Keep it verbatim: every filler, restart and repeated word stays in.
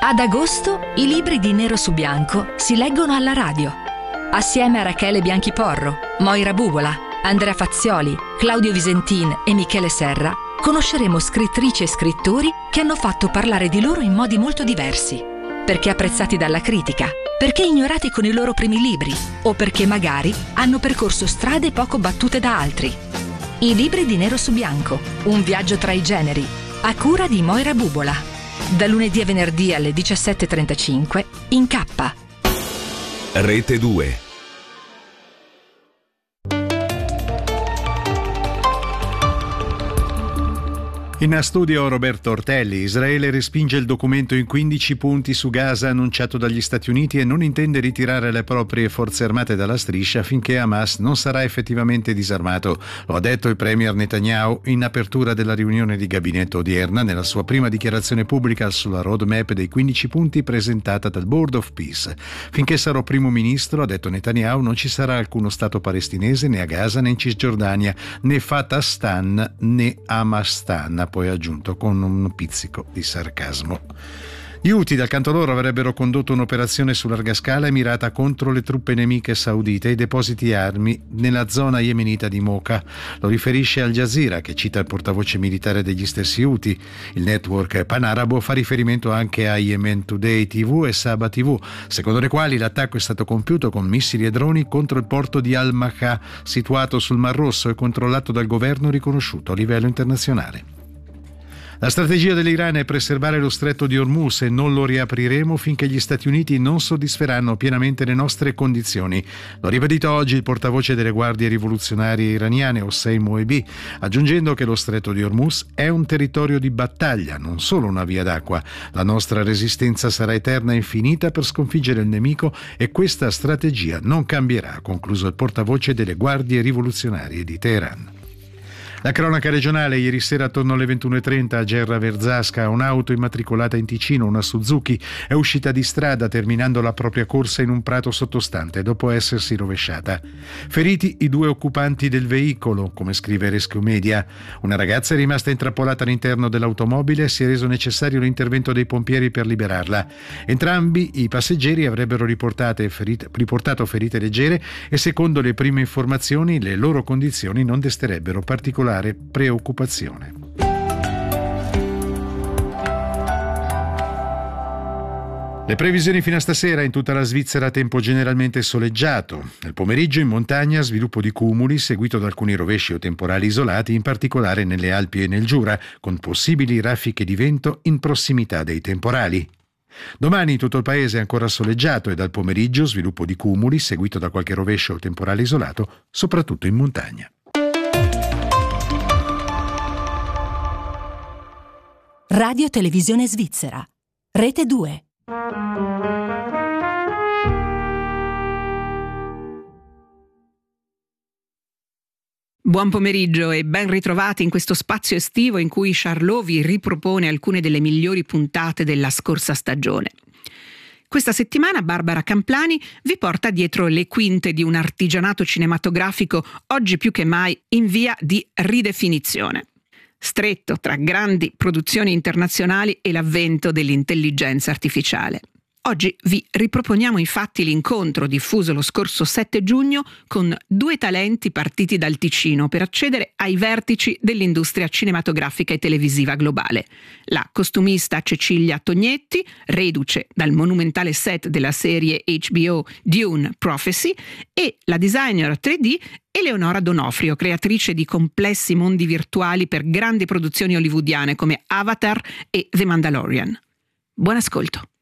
Ad agosto i libri di Nero su Bianco si leggono alla radio. Assieme a Rachele Bianchiporro, Moira Bubola, Andrea Fazzioli, Claudio Visentin e Michele Serra conosceremo scrittrici e scrittori che hanno fatto parlare di loro in modi molto diversi, perché apprezzati dalla critica, perché ignorati con i loro primi libri o perché magari hanno percorso strade poco battute da altri. I libri di Nero su Bianco, un viaggio tra i generi, a cura di Moira Bubola. Da lunedì a venerdì alle diciassette e trentacinque in K. Rete due. In studio Roberto Ortelli. Israele respinge il documento in quindici punti su Gaza annunciato dagli Stati Uniti e non intende ritirare le proprie forze armate dalla striscia finché Hamas non sarà effettivamente disarmato. Lo ha detto il premier Netanyahu in apertura della riunione di gabinetto odierna nella sua prima dichiarazione pubblica sulla roadmap dei quindici punti presentata dal Board of Peace. Finché sarò primo ministro, ha detto Netanyahu, non ci sarà alcuno stato palestinese né a Gaza né in Cisgiordania, né Fatastan né Hamastan. Poi aggiunto con un pizzico di sarcasmo. Gli Houthi dal canto loro avrebbero condotto un'operazione su larga scala mirata contro le truppe nemiche saudite e i depositi armi nella zona yemenita di Mocha. Lo riferisce Al Jazeera, che cita il portavoce militare degli stessi Houthi. Il network panarabo fa riferimento anche a Yemen Today tivù e Saba tivù, secondo le quali l'attacco è stato compiuto con missili e droni contro il porto di Al-Makha, situato sul Mar Rosso e controllato dal governo riconosciuto a livello internazionale. La strategia dell'Iran è preservare lo stretto di Hormuz e non lo riapriremo finché gli Stati Uniti non soddisferanno pienamente le nostre condizioni. L'ha ribadito oggi il portavoce delle guardie rivoluzionarie iraniane Hossein Moebi, aggiungendo che lo stretto di Hormuz è un territorio di battaglia, non solo una via d'acqua. La nostra resistenza sarà eterna e infinita per sconfiggere il nemico e questa strategia non cambierà, ha concluso il portavoce delle guardie rivoluzionarie di Teheran. La cronaca regionale: ieri sera attorno alle ventuno e trenta a Gerra Verzasca un'auto immatricolata in Ticino, una Suzuki, è uscita di strada terminando la propria corsa in un prato sottostante dopo essersi rovesciata. Feriti i due occupanti del veicolo, come scrive Rescue Media. Una ragazza è rimasta intrappolata all'interno dell'automobile e si è reso necessario l'intervento dei pompieri per liberarla. Entrambi i passeggeri avrebbero riportate ferite, riportato ferite leggere e secondo le prime informazioni le loro condizioni non desterebbero particolari preoccupazione. Le previsioni fino a stasera: in tutta la Svizzera tempo generalmente soleggiato. Nel pomeriggio in montagna sviluppo di cumuli seguito da alcuni rovesci o temporali isolati, in particolare nelle Alpi e nel Giura, con possibili raffiche di vento in prossimità dei temporali. Domani in tutto il paese è ancora soleggiato e dal pomeriggio sviluppo di cumuli seguito da qualche rovescio o temporale isolato, soprattutto in montagna. Radio Televisione Svizzera, Rete due. Buon pomeriggio e ben ritrovati in questo spazio estivo in cui Charlot vi ripropone alcune delle migliori puntate della scorsa stagione. Questa settimana Barbara Camplani vi porta dietro le quinte di un artigianato cinematografico oggi più che mai in via di ridefinizione, stretto tra grandi produzioni internazionali e l'avvento dell'intelligenza artificiale. Oggi vi riproponiamo infatti l'incontro diffuso lo scorso sette giugno con due talenti partiti dal Ticino per accedere ai vertici dell'industria cinematografica e televisiva globale. La costumista Cecilia Tognetti, reduce dal monumentale set della serie H B O Dune Prophecy, e la designer tre D Eleonora Donofrio, creatrice di complessi mondi virtuali per grandi produzioni hollywoodiane come Avatar e The Mandalorian. Buon ascolto.